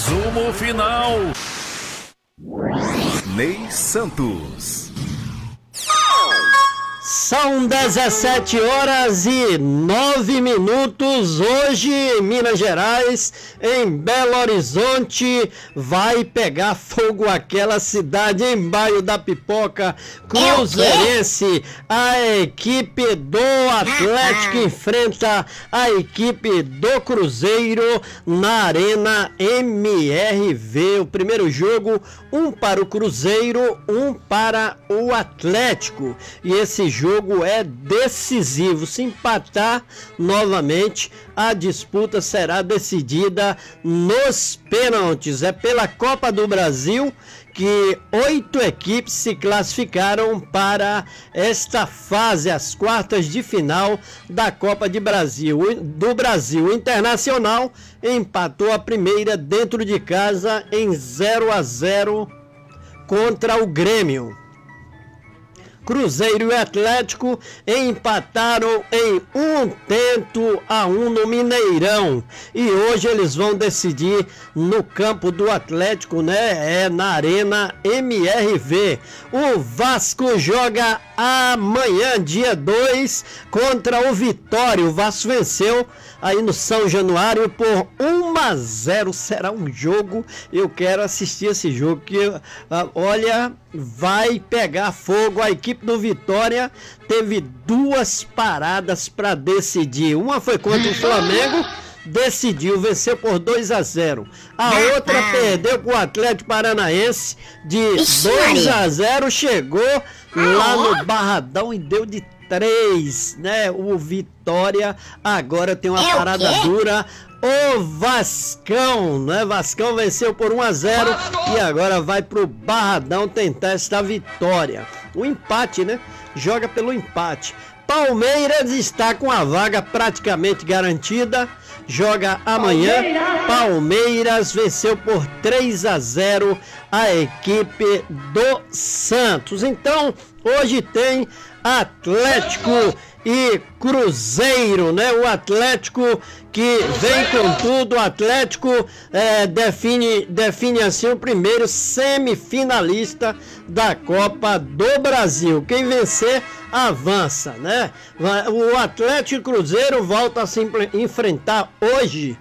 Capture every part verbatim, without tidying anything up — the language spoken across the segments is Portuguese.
Resumo final. Ney Santos. São dezessete horas e nove minutos. Hoje, em Minas Gerais, em Belo Horizonte, vai pegar fogo aquela cidade em Bairro da Pipoca, cruzeirense. A equipe do Atlético enfrenta a equipe do Cruzeiro na Arena M R V. O primeiro jogo, um para o Cruzeiro, um para o Atlético. E esse jogo é decisivo. Se empatar novamente, a disputa será decidida nos pênaltis. É pela Copa do Brasil que oito equipes se classificaram para esta fase, as quartas de final da Copa de Brasil. Do Brasil, o Internacional empatou a primeira dentro de casa em zero a zero contra o Grêmio. Cruzeiro e Atlético empataram em um tento a um no Mineirão. E hoje eles vão decidir no campo do Atlético, né? É na Arena M R V. O Vasco joga amanhã, dia dois, contra o Vitória. O Vasco venceu aí no São Januário por um a zero. Será um jogo, eu quero assistir esse jogo, que olha, vai pegar fogo. A equipe do Vitória teve duas paradas para decidir. Uma foi contra o Flamengo, decidiu, venceu por dois a zero. A outra perdeu para o Atlético Paranaense de dois a zero, chegou lá no Barradão e deu de três, né? O Vitória agora tem uma parada dura. O Vascão, né? Vascão venceu por um a zero e agora vai pro Barradão tentar esta vitória. O empate, né? Joga pelo empate. Palmeiras está com a vaga praticamente garantida. Joga amanhã. Palmeiras venceu por três a zero a equipe do Santos. Então, hoje tem Atlético e Cruzeiro, né? O Atlético que vem com tudo. O Atlético é, define, define assim o primeiro semifinalista da Copa do Brasil. Quem vencer avança, né? O Atlético e Cruzeiro voltam a se enfrentar hoje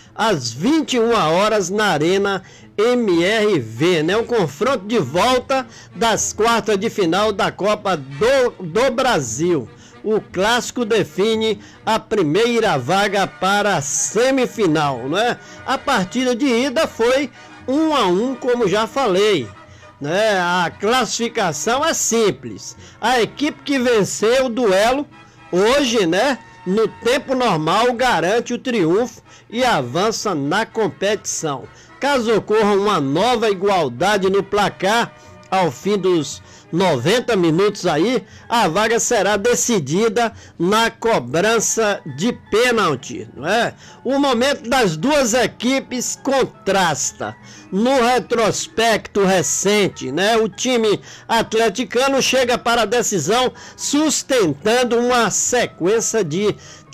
às vinte e uma horas na Arena M R V, né? O confronto de volta das quartas de final da Copa do, do Brasil. O clássico define a primeira vaga para a semifinal, né? A partida de ida foi um a um, como já falei, né? A classificação é simples. A equipe que venceu o duelo hoje, né, no tempo normal, garante o triunfo e avança na competição. Caso ocorra uma nova igualdade no placar ao fim dos noventa minutos aí, a vaga será decidida na cobrança de pênalti, não é? O momento das duas equipes contrasta. No retrospecto recente, né, o time atleticano chega para a decisão sustentando uma sequência de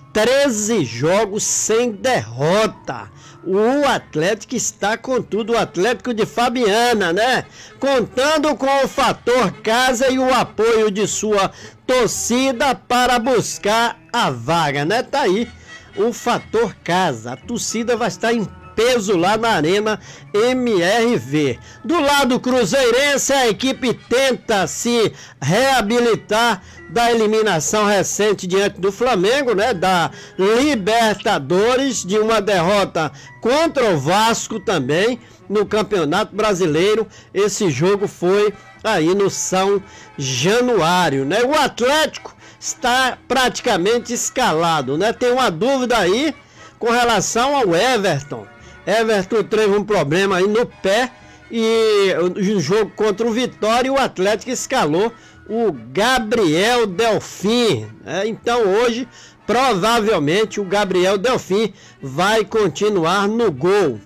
treze jogos sem derrota. O Atlético está com tudo, o Atlético de Fabiana, né? Contando com o fator casa e o apoio de sua torcida para buscar a vaga, né? Tá aí o fator casa. A torcida vai estar em peso lá na Arena M R V. Do lado cruzeirense, a equipe tenta se reabilitar da eliminação recente diante do Flamengo, né, da Libertadores, de uma derrota contra o Vasco também no Campeonato Brasileiro. Esse jogo foi aí no São Januário, né? O Atlético está praticamente escalado, né? Tem uma dúvida aí com relação ao Everton. Everton teve um problema aí no pé e no jogo contra o Vitória, o Atlético escalou o Gabriel Delfim, né? Então hoje provavelmente o Gabriel Delfim vai continuar no gol.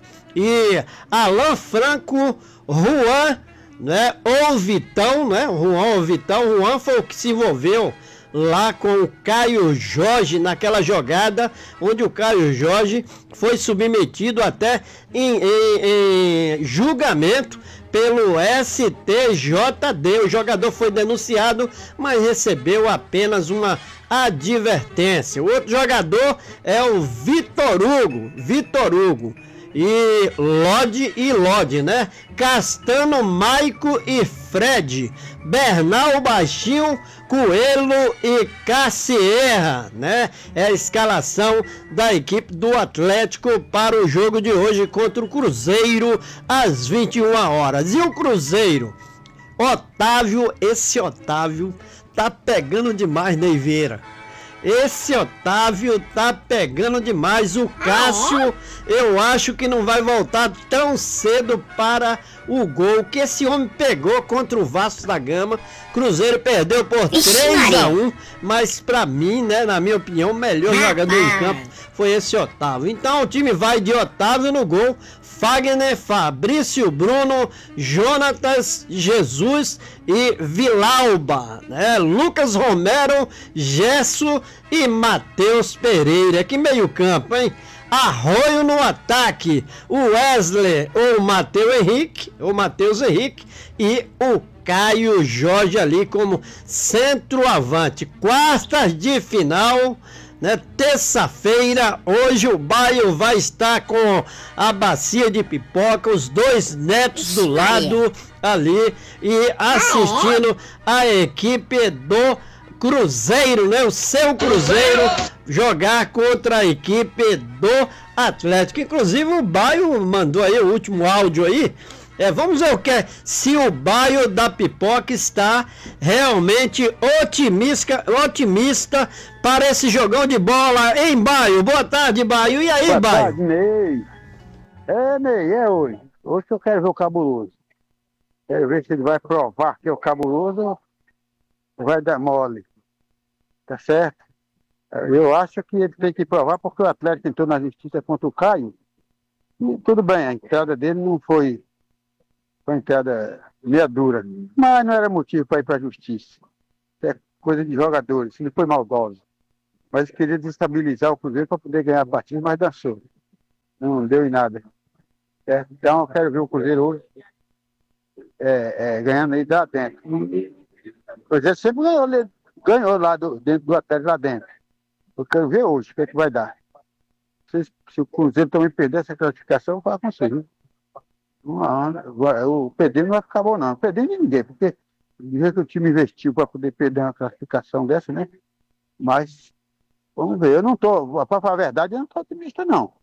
E Alan Franco, Juan, né, ou Vitão, né? Juan ou Vitão, Juan foi o que se envolveu lá com o Caio Jorge, naquela jogada onde o Caio Jorge foi submetido até em, em, em julgamento pelo S T J D. O jogador foi denunciado, mas recebeu apenas uma advertência. O outro jogador é o Vitor Hugo, Vitor Hugo. E Lodi e Lodi, né? Castano, Maico e Fred, Bernal, Baixinho, Coelho e Cassierra, né? É a escalação da equipe do Atlético para o jogo de hoje contra o Cruzeiro às vinte e uma horas. E o Cruzeiro, Otávio, esse Otávio tá pegando demais, Ney Vieira. Esse Otávio tá pegando demais. O Cássio, eu acho que não vai voltar tão cedo para o gol que esse homem pegou contra o Vasco da Gama. Cruzeiro perdeu por três a um, mas para mim, né, na minha opinião, o melhor jogador em campo foi esse Otávio. Então o time vai de Otávio no gol, Fagner, Fabrício, Bruno, Jonatas, Jesus e Vilauba, né? Lucas Romero, Gesso e Matheus Pereira. Que meio campo, hein? Arroio no ataque, o Wesley ou o Matheus Henrique, o Matheus Henrique e o Caio Jorge ali como centroavante. Quartas de final, né? Terça-feira, hoje o Baio vai estar com a bacia de pipoca, os dois netos do lado ali e assistindo a equipe do Cruzeiro, né? O seu Cruzeiro jogar contra a equipe do Atlético. Inclusive o Baio mandou aí o último áudio aí. É, vamos ver o que é, se o Baio da Pipoca está realmente otimista, otimista para esse jogão de bola, hein, Baio? Boa tarde, Baio. E aí, Boa Baio? Tarde, Ney. É, Ney, é hoje. Hoje eu quero ver o Cabuloso. Quero ver se ele vai provar que é o Cabuloso ou vai dar mole. Tá certo? Eu acho que ele tem que provar porque o Atlético entrou na justiça contra o Caio. E tudo bem, a entrada dele não foi... Foi uma entrada meia dura, mas não era motivo para ir para a justiça. É coisa de jogadores, ele foi maldoso. Mas queria desestabilizar o Cruzeiro para poder ganhar a partida, mas dançou. Não deu em nada. É, então eu quero ver o Cruzeiro hoje é, é, ganhando aí lá dentro. O Cruzeiro sempre ganhou, ganhou lá do, dentro do Atlético lá dentro. Eu quero ver hoje o que é que vai dar. Se, se o Cruzeiro também perder essa classificação, eu vou falar com vocês, viu? O Pedrinho não vai ficar bom, não. O Pedrinho nem ninguém, porque do jeito que o time investiu para poder perder uma classificação dessa, né? Mas, vamos ver. Eu não tô, para falar a verdade, eu não tô otimista, não.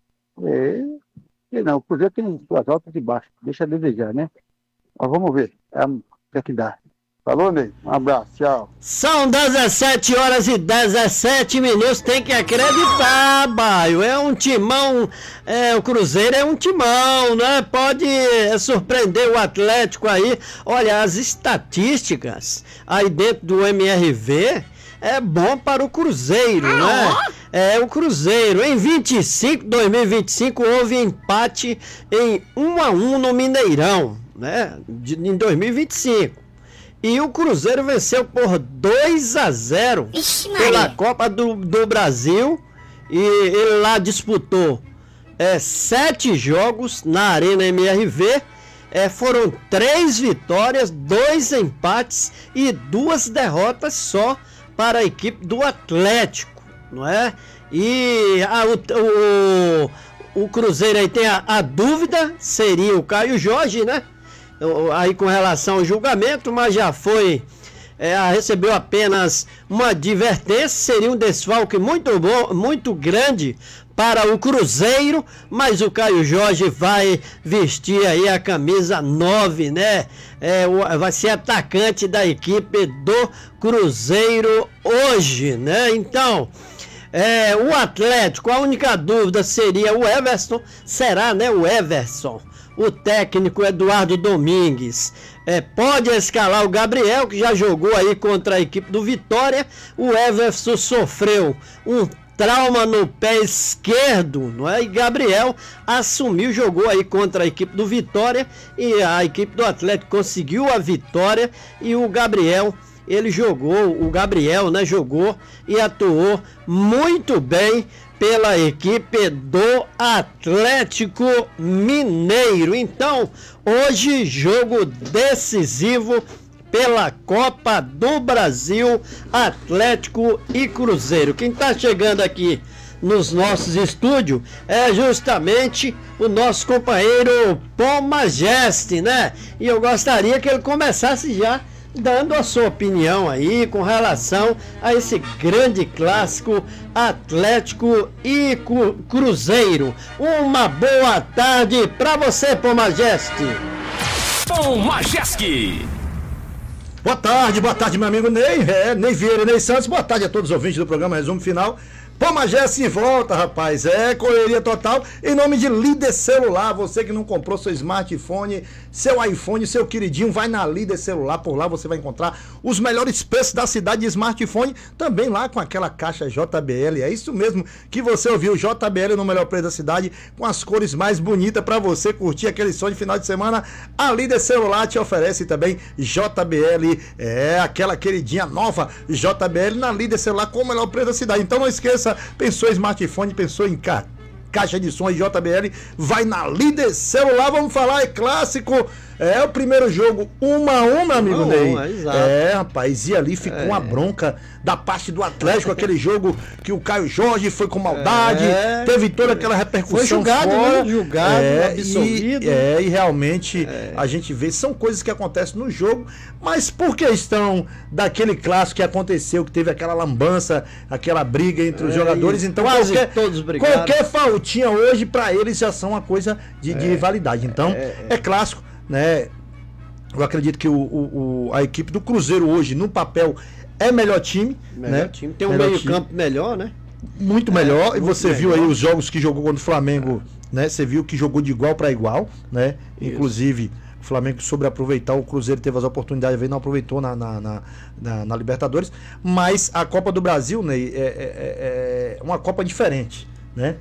É, não, o Cruzeiro tem suas altas e baixas, deixa a desejar, né? Mas vamos ver é, o que é que dá. Falou, Ney? Um abraço, tchau. São dezessete horas e dezessete minutos, tem que acreditar, Baio. É um timão, é, o Cruzeiro é um timão, né? Pode surpreender o Atlético aí. Olha, as estatísticas aí dentro do M R V é bom para o Cruzeiro, né? É, o Cruzeiro, em vinte e cinco, dois mil e vinte e cinco, houve empate em um a um no Mineirão, né? De, em dois mil e vinte e cinco. E o Cruzeiro venceu por dois a zero pela Copa do, do Brasil. E ele lá disputou é, sete jogos na Arena M R V. É, foram três vitórias, dois empates e duas derrotas só para a equipe do Atlético, não é? E a, o, o, o Cruzeiro aí tem a, a dúvida, seria o Caio Jorge, né? Aí com relação ao julgamento, mas já foi, é, recebeu apenas uma advertência, seria um desfalque muito bom, muito grande para o Cruzeiro, mas o Caio Jorge vai vestir aí a camisa nove, né? É, vai ser atacante da equipe do Cruzeiro hoje, né? Então, é, o Atlético, a única dúvida seria o Everson, será, né, o Everson? O técnico Eduardo Domingues é, pode escalar o Gabriel, que já jogou aí contra a equipe do Vitória. O Everson sofreu um trauma no pé esquerdo, não é? E Gabriel assumiu, jogou aí contra a equipe do Vitória e a equipe do Atlético conseguiu a vitória e o Gabriel ele jogou, o Gabriel, né, jogou e atuou muito bem pela equipe do Atlético Mineiro. Então, hoje, jogo decisivo pela Copa do Brasil, Atlético e Cruzeiro. Quem está chegando aqui nos nossos estúdios é justamente o nosso companheiro Pom Majeste, né? E eu gostaria que ele começasse já dando a sua opinião aí com relação a esse grande clássico Atlético e Cruzeiro. Uma boa tarde para você, Pom Majeste. Pom Majeste. Boa tarde, boa tarde, meu amigo Ney, é, Ney Vieira, Ney Santos, boa tarde a todos os ouvintes do programa Resumo Final. Pô, Majeste em volta, rapaz, é correria total, em nome de Líder Celular. Você que não comprou seu smartphone, seu iPhone, seu queridinho, vai na Líder Celular, por lá você vai encontrar os melhores preços da cidade de smartphone, também lá com aquela caixa J B L, é isso mesmo que você ouviu, J B L no melhor preço da cidade, com as cores mais bonitas para você curtir aquele sonho de final de semana. A Líder Celular te oferece também J B L, é aquela queridinha nova J B L na Líder Celular com o melhor preço da cidade. Então não esqueça, pensou em smartphone, pensou em ca... caixa de som J B L, vai na Líder Celular. Vamos falar, é clássico, é o primeiro jogo um a um, meu amigo Ney. É, rapaz, e ali ficou é. uma bronca da parte do Atlético, aquele jogo que o Caio Jorge foi com maldade, é. teve toda aquela repercussão. Foi julgado, fora, né? Julgado, é, absolvido. E, é, e realmente é. a gente vê, são coisas que acontecem no jogo, mas por questão daquele clássico que aconteceu, que teve aquela lambança, aquela briga entre os é, jogadores, então quase qualquer, todos brigaram. Qualquer faltinha hoje, pra eles já são uma coisa de, é. de rivalidade. Então, é, é. é clássico, né? Eu acredito que o, o, o, a equipe do Cruzeiro hoje, no papel, é melhor time. Melhor né? time. Tem um meio-campo melhor, né? Muito melhor. É, e você muito viu melhor. aí os jogos que jogou contra o Flamengo, né? Você viu que jogou de igual para igual, né? Isso. Inclusive, o Flamengo soube aproveitar, o Cruzeiro teve as oportunidades, não aproveitou na, na, na, na, na Libertadores. Mas a Copa do Brasil, né, é, é, é uma Copa diferente, né?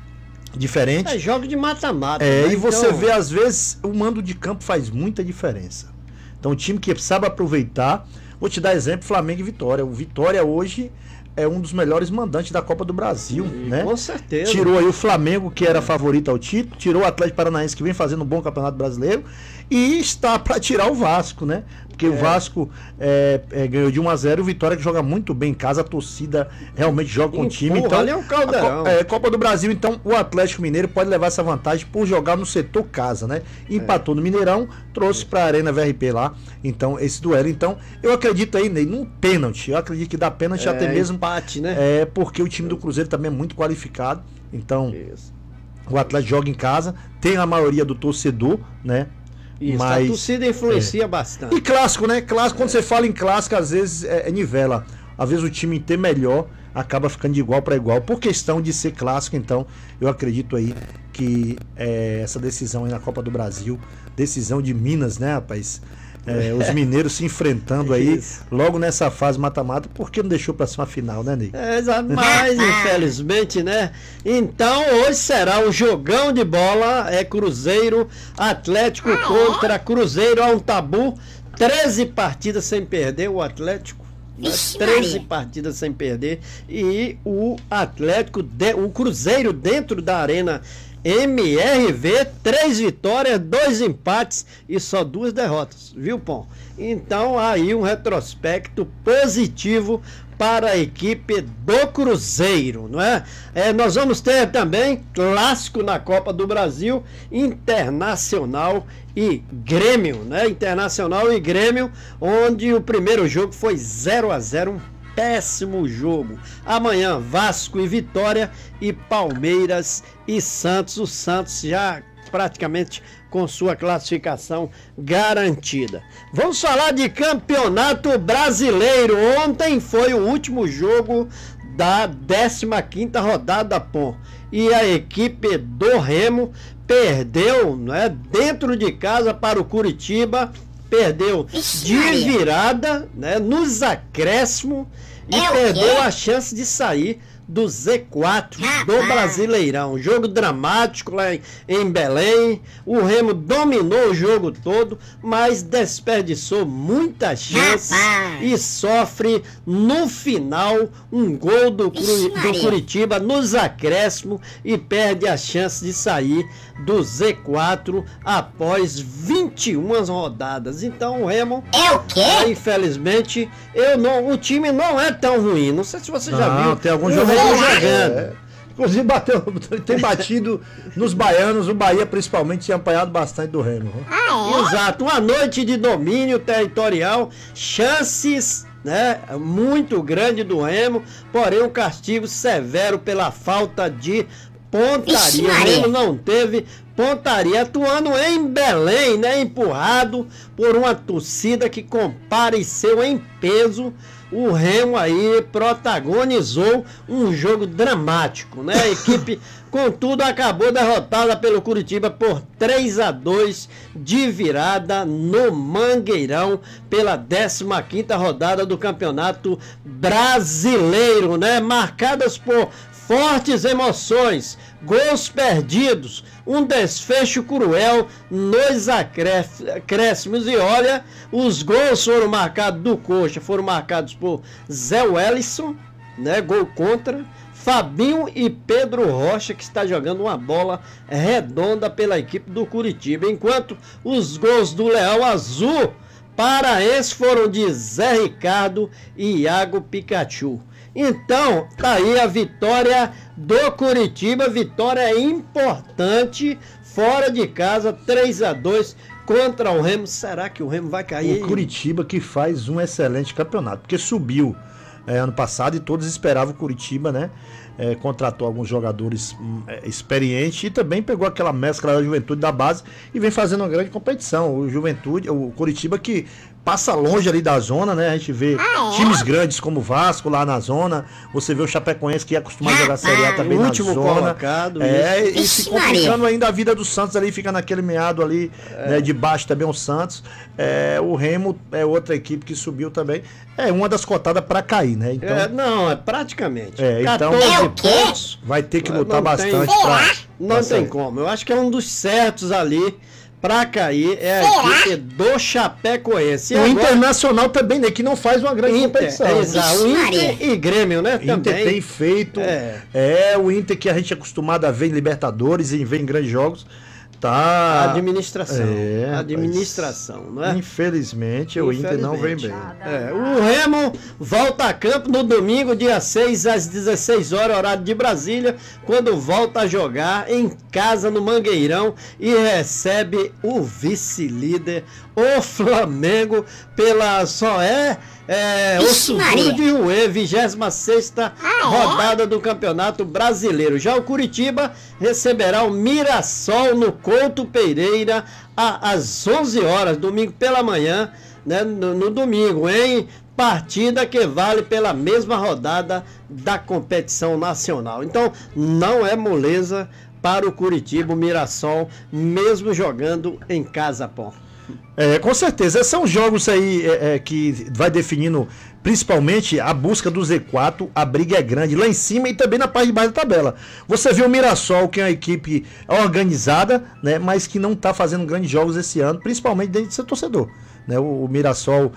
Diferente. É jogo de mata-mata. É, né? E você então... vê, às vezes, o mando de campo faz muita diferença. Então, o time que sabe aproveitar. Vou te dar exemplo: Flamengo e Vitória. O Vitória hoje é um dos melhores mandantes da Copa do Brasil, e, né? Com certeza. Tirou aí o Flamengo, que era favorito ao título, tirou o Atlético Paranaense, que vem fazendo um bom Campeonato Brasileiro, e está para tirar o Vasco, né? Porque é. o Vasco é, é, ganhou de um a zero, o Vitória que joga muito bem em casa, a torcida realmente joga com o time. Então, ali é um caldeirão. A, é, Copa do Brasil, então o Atlético Mineiro pode levar essa vantagem por jogar no setor casa, né? Empatou é. no Mineirão, trouxe para a Arena V R P lá, então esse duelo. Então, eu acredito aí, Ney, num pênalti. Eu acredito que dá pênalti é, até mesmo. Empate, né? É, porque o time do Cruzeiro também é muito qualificado. Então, Isso. o Atlético joga em casa, tem a maioria do torcedor, né? Isso, mas, a torcida influencia é. bastante. E clássico, né? Clássico, quando é. você fala em clássico, às vezes é, é nivela. Às vezes o time ter melhor acaba ficando de igual para igual, por questão de ser clássico. Então, eu acredito aí que é, essa decisão aí na Copa do Brasil, decisão de Minas, né, rapaz? É, os mineiros se enfrentando aí Isso. logo nessa fase mata-mata, porque não deixou para ser uma final, né, Ney? É, mas infelizmente, né? Então hoje será um jogão de bola, é Cruzeiro, Atlético contra Cruzeiro, há um tabu, treze partidas sem perder o Atlético. treze partidas sem perder e o Atlético, de, o Cruzeiro dentro da Arena M R V, três vitórias, dois empates e só duas derrotas, viu, Pom? Então aí um retrospecto positivo para a equipe do Cruzeiro, não é? É, nós vamos ter também clássico na Copa do Brasil, Internacional e Grêmio, né? Internacional e Grêmio, onde o primeiro jogo foi zero a zero, um péssimo jogo. Amanhã Vasco e Vitória e Palmeiras e Santos. O Santos já praticamente com sua classificação garantida. Vamos falar de Campeonato Brasileiro. Ontem foi o último jogo da décima quinta rodada, Pom. E a equipe do Remo perdeu, né, dentro de casa para o Curitiba. Perdeu de virada, né, nos acréscimos e é perdeu a chance de sair do Z quatro do Brasileirão. Jogo dramático lá em, em Belém. O Remo dominou o jogo todo, mas desperdiçou muitas chances e sofre no final um gol do, Cru, do Curitiba nos acréscimos e perde a chance de sair do Z quatro após vinte e uma rodadas. Então o Remo, é o quê? É, infelizmente, eu não, o time não é tão ruim. Não sei se você já não, viu. Tem alguns jogadores jogando. É. Inclusive bateu, tem batido nos baianos, o Bahia principalmente tinha apanhado bastante do Remo. Ah, é? Exato, uma noite de domínio territorial, chances, né, muito grande do Remo, porém um castigo severo pela falta de pontaria. O Remo não teve pontaria, atuando em Belém, né, empurrado por uma torcida que compareceu em peso. O Remo aí protagonizou um jogo dramático, né? A equipe, contudo, acabou derrotada pelo Curitiba por três a dois de virada no Mangueirão pela décima quinta rodada do Campeonato Brasileiro, né? Marcadas por fortes emoções, gols perdidos, um desfecho cruel nos acréscimos. E olha, os gols foram marcados do Coxa, foram marcados por Zé Wellison, né, gol contra, Fabinho e Pedro Rocha, que está jogando uma bola redonda pela equipe do Curitiba, enquanto os gols do Leão Azul paraense foram de Zé Ricardo e Iago Pikachu. Então, tá aí a vitória do Curitiba, vitória importante, fora de casa, três a dois contra o Remo. Será que o Remo vai cair? O Curitiba que faz um excelente campeonato, porque subiu é, ano passado e todos esperavam o Curitiba, né? É, contratou alguns jogadores hum, é, experientes e também pegou aquela mescla da Juventude da base e vem fazendo uma grande competição. O Juventude, o Curitiba que passa longe ali da zona, né? A gente vê ah, é? times grandes como o Vasco lá na zona. Você vê o Chapecoense que é acostumado a jogar Série A também na último zona. Colocado, é, e se complicando ainda a vida do Santos ali, fica naquele meado ali, é. né, de baixo também o Santos. É, o Remo é outra equipe que subiu também. É uma das cotadas para cair, né? Então, é, não, é praticamente. É, então é pontos, vai ter que lutar bastante para. Não tem como. Eu acho que é um dos certos ali pra cair, é a equipe do Chapecoense. E o agora, Internacional também, né? Que não faz uma grande Inter, competição. É, exato. O Inter e Grêmio, né? Inter também. tem feito. É. é, o Inter que a gente é acostumado a ver em Libertadores e ver em grandes jogos. Tá. Administração. É, administração, não é? Infelizmente, o Inter não vem bem. É, o Remo volta a campo no domingo, dia seis, às dezesseis horas, horário de Brasília, quando volta a jogar em casa no Mangueirão e recebe o vice-líder, o Flamengo, pela só é. É, o Suduro de Uê, vigésima sexta ah, rodada é? do Campeonato Brasileiro. Já o Curitiba receberá o Mirassol no Couto Pereira a, às onze horas, domingo pela manhã, né, no, no domingo, em partida que vale pela mesma rodada da competição nacional. Então, não é moleza para o Curitiba, o Mirassol, mesmo jogando em casa, pô. É, com certeza, são jogos aí é, é, que vai definindo principalmente a busca do Z quatro, a briga é grande lá em cima e também na parte de baixo da tabela. Você vê o Mirassol, que é uma equipe organizada, né, mas que não está fazendo grandes jogos esse ano, principalmente dentro de seu torcedor. Né, o, o Mirassol,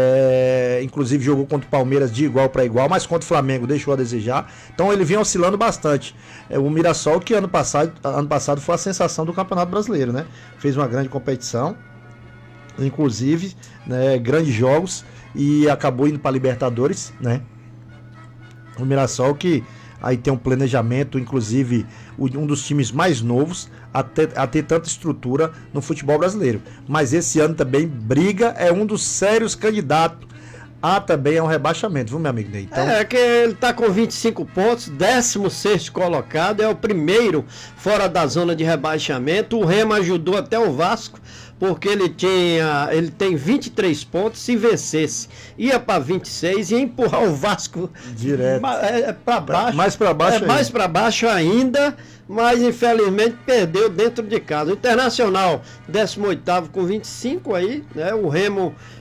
é, inclusive, jogou contra o Palmeiras de igual para igual, mas contra o Flamengo deixou a desejar. Então ele vem oscilando bastante. É, o Mirassol, que ano passado, ano passado foi a sensação do Campeonato Brasileiro, né? Fez uma grande competição, inclusive, né, grandes jogos, e acabou indo para Libertadores, né? O Mirassol que aí tem um planejamento, inclusive um dos times mais novos a ter, a ter tanta estrutura no futebol brasileiro. Mas esse ano também briga, é um dos sérios candidatos a também é um rebaixamento, viu, meu amigo Ney? Então... É que ele tá com vinte e cinco pontos, décimo sexto colocado, é o primeiro fora da zona de rebaixamento. O Remo ajudou até o Vasco, porque ele tinha, ele tem vinte e três pontos, se vencesse ia para vinte e seis e ia empurrar o Vasco direto é, para baixo, mais para baixo, é, mais para baixo ainda, mas infelizmente perdeu dentro de casa. O Internacional décimo oitavo com vinte e cinco aí, né? O Remo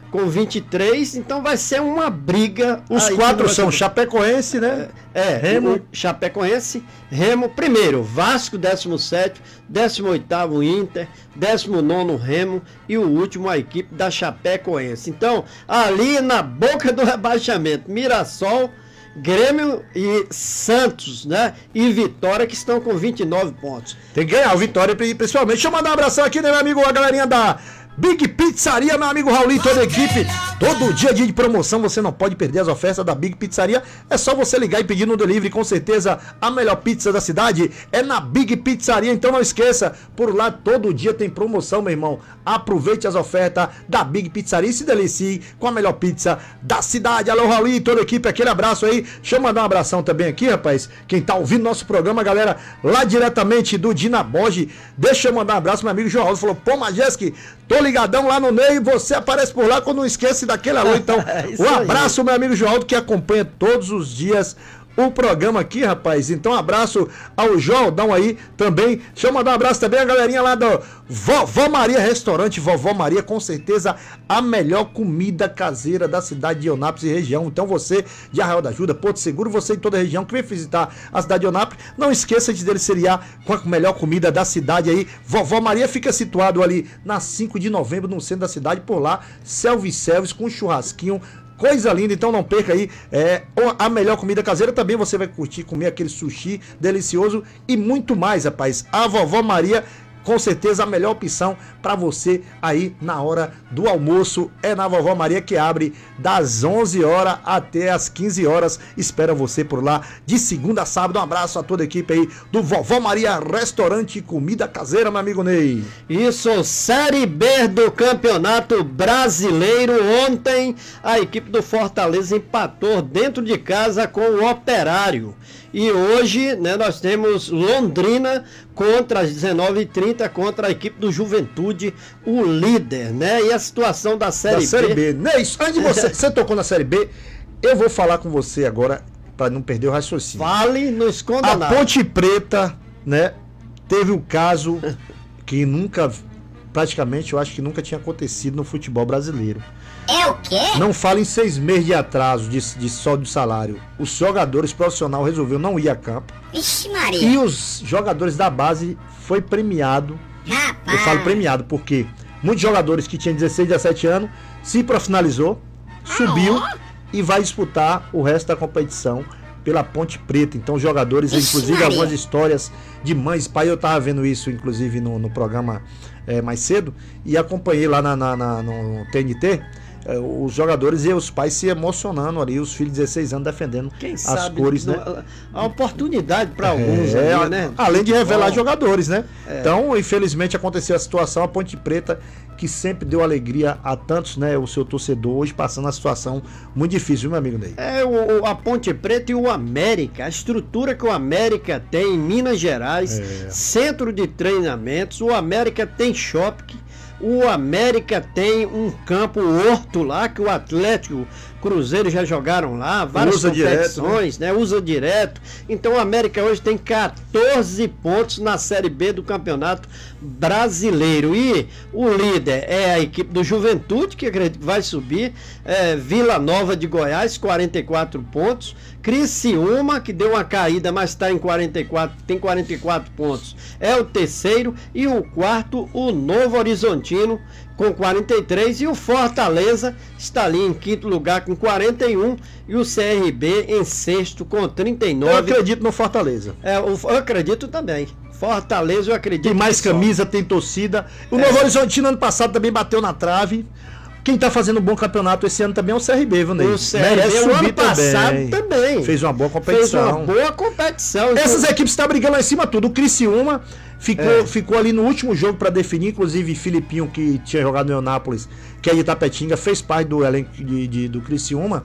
com vinte e três, então vai ser uma briga. Os aí quatro que são vai... Chapecoense, né? É, Remo. o Chapecoense, Remo, primeiro, Vasco, décimo sétimo, décimo oitavo Inter, décimo nono Remo e o último a equipe da Chapecoense. Então, ali na boca do rebaixamento, Mirassol, Grêmio e Santos, né? E Vitória, que estão com vinte e nove pontos. Tem que ganhar o Vitória, principalmente. Deixa eu mandar um abração aqui, né, meu amigo? A galerinha da Big Pizzaria, meu amigo Raul e toda a equipe. Todo dia, dia de promoção, você não pode perder as ofertas da Big Pizzaria. É só você ligar e pedir no delivery, com certeza a melhor pizza da cidade é na Big Pizzaria. Então não esqueça, por lá todo dia tem promoção, meu irmão. Aproveite as ofertas da Big Pizzaria e se delicie com a melhor pizza da cidade. Alô, Raul e toda a equipe, aquele abraço aí. Deixa eu mandar um abração também aqui, rapaz. Quem tá ouvindo nosso programa, galera, lá diretamente do Dinaboge. Deixa eu mandar um abraço, meu amigo João Aldo. Falou, pô, Majeski, tô ligadão lá no Ney, você aparece por lá quando não esquece daquele alô. Então, um abraço, meu amigo João Aldo, que acompanha todos os dias o programa aqui, rapaz. Então, um abraço ao Jordão aí também. Deixa eu mandar um abraço também a galerinha lá do Vovó Maria Restaurante. Vovó Maria, com certeza, a melhor comida caseira da cidade de Eunápolis e região. Então, você de Arraial da Ajuda, Porto Seguro, você em toda a região que vem visitar a cidade de Eunápolis, não esqueça de deliciar com a melhor comida da cidade aí. Vovó Maria fica situado ali na cinco de novembro, no centro da cidade, por lá, self-service com churrasquinho, coisa linda. Então não perca aí é, a melhor comida caseira. Também você vai curtir comer aquele sushi delicioso e muito mais, rapaz. A Vovó Maria, com certeza a melhor opção para você aí na hora do almoço é na Vovó Maria, que abre das onze horas até as quinze horas. Espera você por lá de segunda a sábado. Um abraço a toda a equipe aí do Vovó Maria Restaurante e Comida Caseira, meu amigo Ney. Isso, Série B do Campeonato Brasileiro. Ontem a equipe do Fortaleza empatou dentro de casa com o Operário. E hoje, né, nós temos Londrina contra as dezenove e trinta contra a equipe do Juventude, o líder, né? E a situação da Série da Série B. B. Ney, antes de você, você tocou na Série B, eu vou falar com você agora para não perder o raciocínio. Fale, não esconda a nada. A Ponte Preta, né, teve o caso que nunca, praticamente, eu acho que nunca tinha acontecido no futebol brasileiro. É o quê? Não fala em seis meses de atraso de, de soldo de salário. Os jogadores profissionais resolveram não ir a campo. Vixe Maria. E os jogadores da base foi premiado. Rapaz. Eu falo premiado porque muitos jogadores que tinham dezesseis, dezessete anos se profissionalizou, subiu ah, e vai disputar o resto da competição pela Ponte Preta. Então os jogadores, Vixe inclusive Maria. Algumas histórias de mães, pai, eu tava vendo isso inclusive no, no programa é, mais cedo e acompanhei lá na, na, na, no T N T. Os jogadores e os pais se emocionando ali, os filhos de dezesseis anos defendendo Quem as sabe, cores, né? A oportunidade para alguns, é, ali, né? Além de revelar Bom, jogadores, né? É. Então, infelizmente aconteceu a situação, a Ponte Preta, que sempre deu alegria a tantos, né? O seu torcedor, hoje passando uma situação muito difícil, meu amigo Ney. É, o, a Ponte Preta e o América, a estrutura que o América tem em Minas Gerais, é. Centro de treinamentos, o América tem shopping. O América tem um campo horto lá, que o Atlético, Cruzeiro já jogaram lá, várias usa competições, direto, né? né? Usa direto. Então o América hoje tem quatorze pontos na Série B do Campeonato Brasileiro. E o líder é a equipe do Juventude, que acredito que vai subir. É, Vila Nova de Goiás, quarenta e quatro pontos. Criciúma, que deu uma caída, mas está em quarenta e quatro, tem quarenta e quatro pontos. É o terceiro. E o quarto, o Novo Horizontino, com quarenta e três, e o Fortaleza está ali em quinto lugar com quarenta e um, e o C R B em sexto com trinta e nove. Eu acredito no Fortaleza. É, eu acredito também. Fortaleza, eu acredito. Tem mais camisa, tem torcida. O é. Novo Horizontino ano passado também bateu na trave. Quem tá fazendo um bom campeonato esse ano também é o C R B, viu, Ney? O C R B Merece o ano passado também. também. Fez uma boa competição. Fez uma boa competição. Essas então... equipes estão brigando lá em cima tudo. O Criciúma ficou, é. ficou ali no último jogo para definir, inclusive Filipinho, que tinha jogado no Eunápolis, que é de Itapetinga, fez parte do elenco de, de, do Criciúma.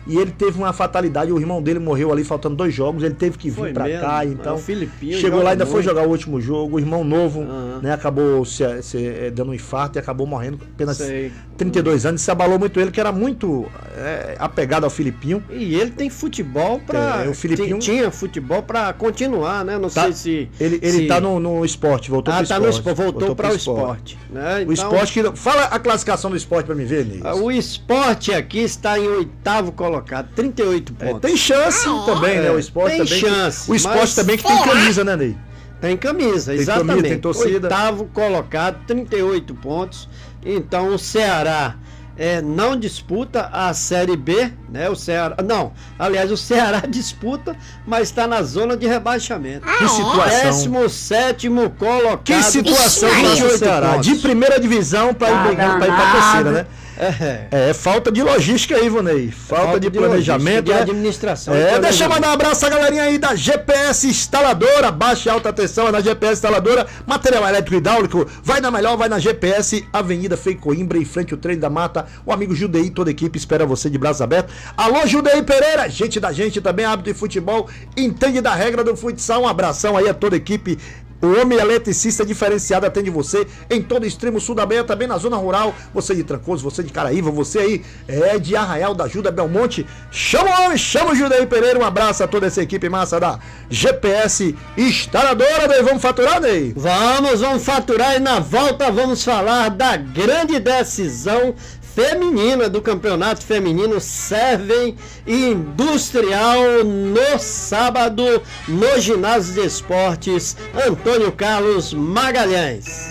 e ele teve uma fatalidade, o irmão dele morreu ali faltando dois jogos, ele teve que vir Foi pra mesmo. cá, então O Filipinho chegou joga lá, ainda muito. foi jogar o último jogo, o irmão novo, Aham. né, acabou se, se, eh, dando um infarto e acabou morrendo com apenas Sei. trinta e dois anos, se abalou muito ele, que era muito é, apegado ao Filipinho. E ele tem futebol pra. É, o Filipinho- ti- Tinha futebol pra continuar, né? Não Tá- sei se. Ele, ele se... tá no, no esporte, voltou Ah, pro tá esporte. no esporte, voltou para pro o esporte. Né? O Então, esporte que... Fala a classificação do esporte pra me ver, Ney. O esporte aqui está em oitavo colocado, trinta e oito É, pontos. tem chance também, né? O esporte Tem também. chance, O esporte mas- também que tem camisa, né, Ney? Tem camisa, Tem exatamente. camisa, tem torcida. Oitavo colocado, trinta e oito pontos. Então o Ceará é, não disputa a Série B, né? O Ceará. Não, aliás, o Ceará disputa, mas está na zona de rebaixamento. Que situação. Décimo sétimo colocado. Que situação Ixi, que Maria. o Ceará. pontos. De primeira divisão pra ir Tá brigando, pra ir pra danado. terceira, né? É. É, falta de logística aí, Vonei. Falta, de, planejamento. logística, de né? administração. É, e deixa eu planejamento. mandar um abraço à galerinha aí da G P S Instaladora, baixa e alta tensão, é na G P S Instaladora, material elétrico e hidráulico, vai na melhor, vai na G P S, Avenida Frei Coimbra, em frente ao Trem da Mata, o amigo Judeí, toda a equipe espera você de braços abertos. Alô, Judeí Pereira, gente da gente também, hábito de futebol, entende da regra do futsal, um abração aí a toda a equipe. O homem eletricista diferenciado atende você em todo o extremo sul da Bahia, também na zona rural. Você de Trancoso, você de Caraíva, você aí é de Arraial da Ajuda, Belmonte. Chama o homem, chama o Judeí Pereira. Um abraço a toda essa equipe massa da G P S Instaladora. Ney, vamos faturar, Ney? Vamos, vamos faturar e na volta vamos falar da grande decisão feminina do campeonato feminino Seven e Industrial no sábado no ginásio de esportes Antônio Carlos Magalhães.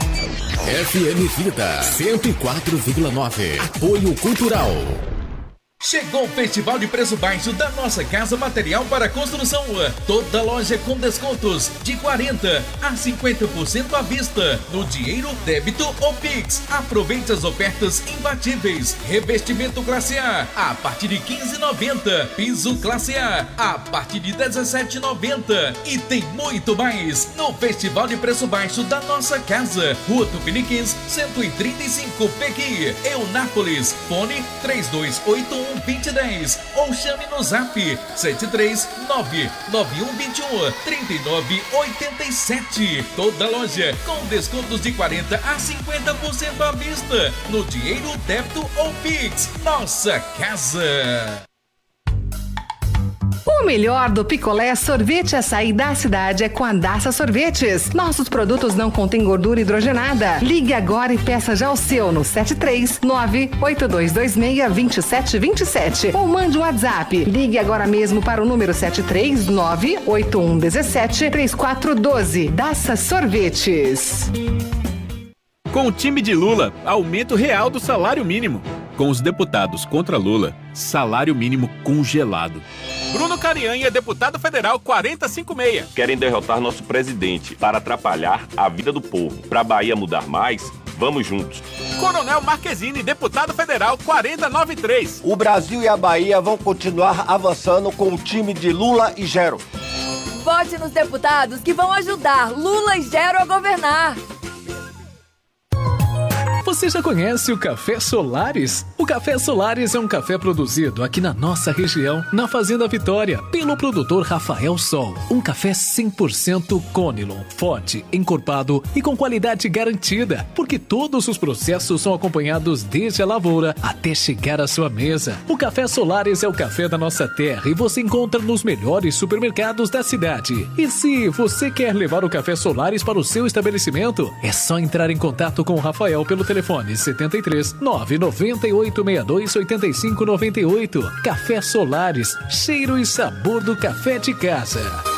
F M Vida cento e quatro vírgula nove. Apoio Cultural. Chegou o Festival de Preço Baixo da Nossa Casa Material para Construção. Toda loja com descontos de quarenta a cinquenta por cento à vista, no dinheiro, débito ou Pix. Aproveite as ofertas imbatíveis. Revestimento classe A a partir de quinze reais e noventa centavos. Piso classe A a partir de dezessete reais e noventa centavos. E tem muito mais no Festival de Preço Baixo da Nossa Casa. Rua Tupiniquins, cento e trinta e cinco, Pequi, Eunápolis. Fone três dois oito um, dois zero um zero ou chame no zap sete três nove nove um dois um, três nove oito sete. Toda loja com descontos de quarenta a cinquenta por cento à vista, no dinheiro, débito ou Pix. Nossa Casa. O melhor do picolé sorvete açaí da cidade é com a Daça Sorvetes. Nossos produtos não contêm gordura hidrogenada. Ligue agora e peça já o seu no sete três nove oito dois dois seis dois sete dois sete ou mande um WhatsApp. Ligue agora mesmo para o número sete três nove oito um um sete três quatro um dois. Daça Sorvetes. Com o time de Lula, aumento real do salário mínimo. Com os deputados contra Lula, salário mínimo congelado. Bruno Cariani é deputado federal quatro cinco seis. Querem derrotar nosso presidente para atrapalhar a vida do povo. Para a Bahia mudar mais, vamos juntos. Coronel Marquezine, deputado federal quatro nove três. O Brasil e a Bahia vão continuar avançando com o time de Lula e Gero. Vote nos deputados que vão ajudar Lula e Gero a governar. Você já conhece o Café Solares? O Café Solares é um café produzido aqui na nossa região, na Fazenda Vitória, pelo produtor Rafael Sol. Um café cem por cento Conilon, forte, encorpado e com qualidade garantida, porque todos os processos são acompanhados desde a lavoura até chegar à sua mesa. O Café Solares é o café da nossa terra e você encontra nos melhores supermercados da cidade. E se você quer levar o Café Solares para o seu estabelecimento, é só entrar em contato com o Rafael pelo telefone setenta e três nove nove oito seis dois oito cinco nove oito. Café Solares, cheiro e sabor do café de casa.